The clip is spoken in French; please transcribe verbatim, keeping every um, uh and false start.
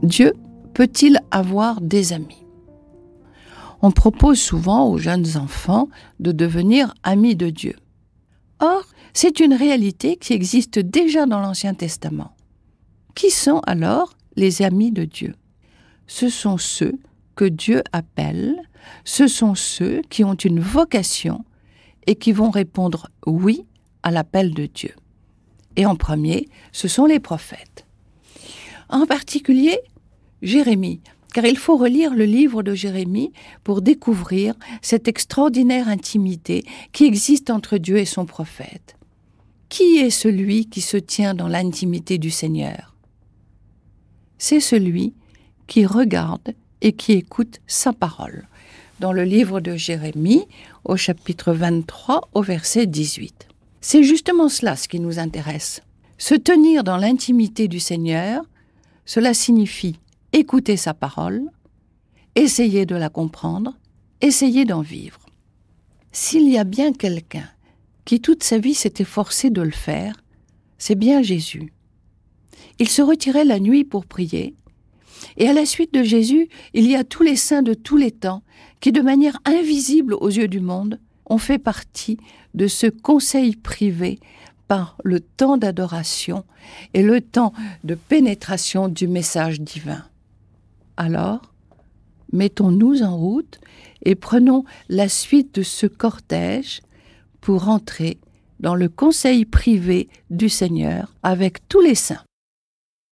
Dieu peut-il avoir des amis ? On propose souvent aux jeunes enfants de devenir amis de Dieu. Or, c'est une réalité qui existe déjà dans l'Ancien Testament. Qui sont alors les amis de Dieu ? Ce sont ceux que Dieu appelle, ce sont ceux qui ont une vocation et qui vont répondre « oui » à l'appel de Dieu. Et en premier, ce sont les prophètes. En particulier, Jérémie, car il faut relire le livre de Jérémie pour découvrir cette extraordinaire intimité qui existe entre Dieu et son prophète. Qui est celui qui se tient dans l'intimité du Seigneur ? C'est celui qui regarde et qui écoute sa parole. Dans le livre de Jérémie, au chapitre vingt-trois, au verset dix-huit. C'est justement cela ce qui nous intéresse. Se tenir dans l'intimité du Seigneur, cela signifie écouter sa parole, essayer de la comprendre, essayer d'en vivre. S'il y a bien quelqu'un qui toute sa vie s'est efforcé de le faire, c'est bien Jésus. Il se retirait la nuit pour prier, et à la suite de Jésus, il y a tous les saints de tous les temps qui, de manière invisible aux yeux du monde, ont fait partie de ce conseil privé par le temps d'adoration et le temps de pénétration du message divin. Alors, mettons-nous en route et prenons la suite de ce cortège pour entrer dans le conseil privé du Seigneur avec tous les saints.